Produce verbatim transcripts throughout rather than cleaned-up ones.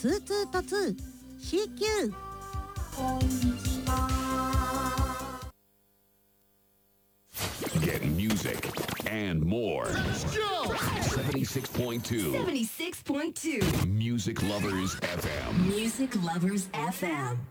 ツーツーとツー シーキュー。 こんにちは。 Get music and more. Let's go. seventy-six point two seventy-six point two Music Lovers エフエム. Music Lovers エフエム。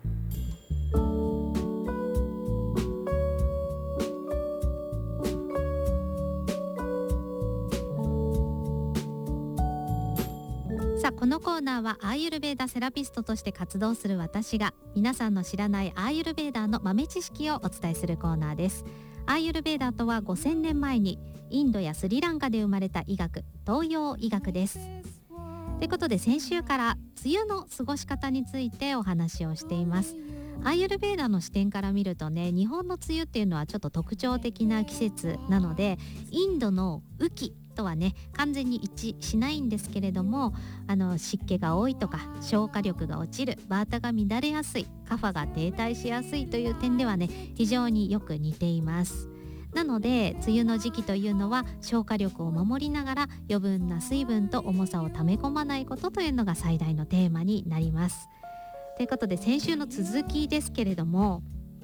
さあ、このコーナーはアーユルベーダセラピストとして活動する私が皆さんの知らないアーユルベーダの豆知識をお伝えするコーナーです。アーユルベーダとはごせんねんまえにインドやスリランカで生まれた医学、東洋医学です。ということで、先週から梅雨の過ごし方についてお話をしています。アーユルベーダの視点から見るとね、日本の梅雨っていうのはちょっと特徴的な季節なので、インドの雨季とはね完全に一致しないんですけれども、あの湿気が多いとか消化力が落ちる、バータが乱れやすい、カファが停滞しやすいという点ではね非常によく似ています。なので梅雨の時期というのは消化力を守りながら余分な水分と重さを溜め込まないことというのが最大のテーマになります。ということで、先週の続きですけれども、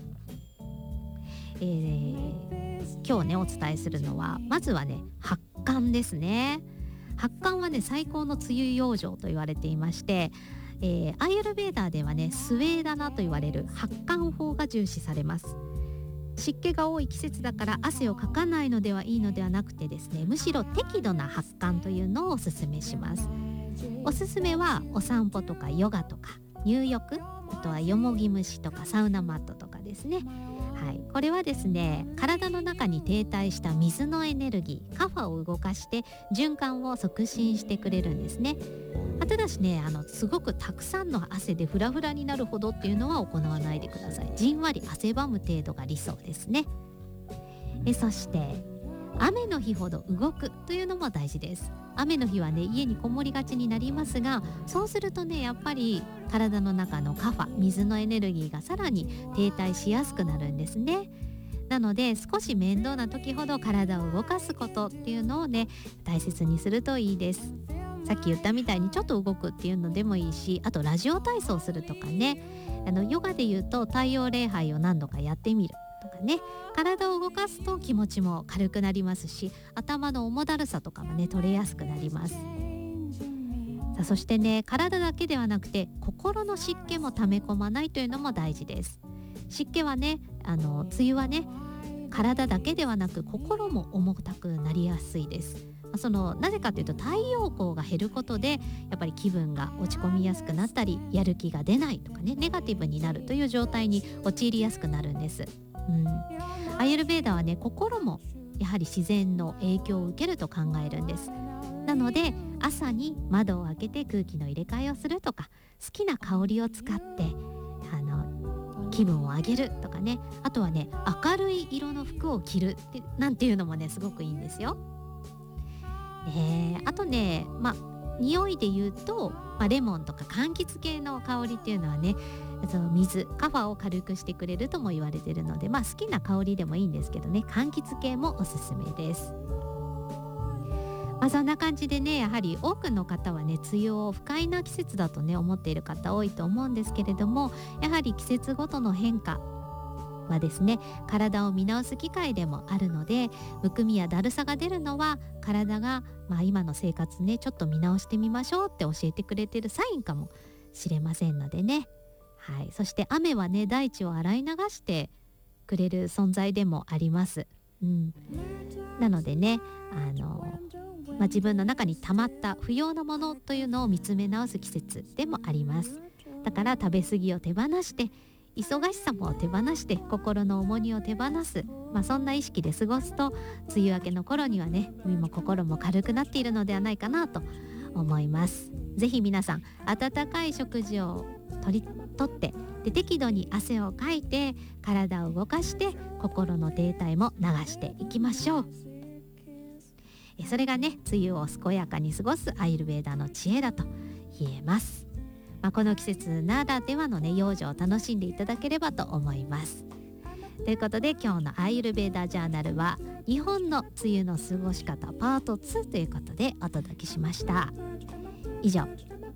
えー、今日ねお伝えするのはまずはね発汗ですね。発汗はね最高の梅雨養生と言われていまして、えー、アーユルベーダーではねスウェーダナと言われる発汗法が重視されます。湿気が多い季節だから汗をかかないのではいいのではなくてですね、むしろ適度な発汗というのをおすすめします。おすすめはお散歩とかヨガとか入浴、あとはよもぎ虫とかサウナマットとかですね。はい、これはですね体の中に停滞した水のエネルギー、カファを動かして循環を促進してくれるんですね。ただしね、あのすごくたくさんの汗でフラフラになるほどっていうのは行わないでください。じんわり汗ばむ程度が理想ですね。えそして雨の日ほど動くというのも大事です。雨の日はね家にこもりがちになりますが、そうするとねやっぱり体の中のカファ、水のエネルギーがさらに停滞しやすくなるんですね。なので少し面倒な時ほど体を動かすことっていうのをね大切にするといいです。さっき言ったみたいにちょっと動くっていうのでもいいし、あとラジオ体操するとかね、あのヨガで言うと太陽礼拝を何度かやってみるとかね、体を動かすと気持ちも軽くなりますし、頭の重だるさとかもね取れやすくなります。さあ、そしてね体だけではなくて心の湿気も溜め込まないというのも大事です。湿気はね、あの梅雨はね体だけではなく心も重たくなりやすいです。そのなぜかというと太陽光が減ることでやっぱり気分が落ち込みやすくなったり、やる気が出ないとかね、ネガティブになるという状態に陥りやすくなるんです。うん、アーユルベーダはね心もやはり自然の影響を受けると考えるんです。なので朝に窓を開けて空気の入れ替えをするとか、好きな香りを使ってあの気分を上げるとかね、あとはね明るい色の服を着るってなんていうのもねすごくいいんですよ。えー、あとね、まあ匂いで言うと、まあ、レモンとか柑橘系の香りっていうのはね、その水、カファを軽くしてくれるとも言われているので、まあ好きな香りでもいいんですけどね、柑橘系もおすすめです。まあそんな感じでね、やはり多くの方はね梅雨を不快な季節だとね思っている方多いと思うんですけれども、やはり季節ごとの変化はですね体を見直す機会でもあるので、むくみやだるさが出るのは体が、まあ、今の生活ねちょっと見直してみましょうって教えてくれてるサインかもしれませんのでね。はい、そして雨はね大地を洗い流してくれる存在でもあります。うん、なのでねあの、まあ、自分の中に溜まった不要なものというのを見つめ直す季節でもあります。だから食べ過ぎを手放して、忙しさも手放して、心の重荷を手放す、まあ、そんな意識で過ごすと梅雨明けの頃にはね身も心も軽くなっているのではないかなと思います。ぜひ皆さん温かい食事をとりとってで適度に汗をかいて体を動かして心の停滞も流していきましょう。えそれがね梅雨を健やかに過ごすアーユルベーダの知恵だと言えます。まあ、この季節ならではのね養生を楽しんでいただければと思います。ということで今日のアーユルベーダジャーナルは日本の梅雨の過ごし方パートツーということでお届けしました。以上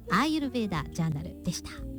アーユルヴェーダジャーナルでした。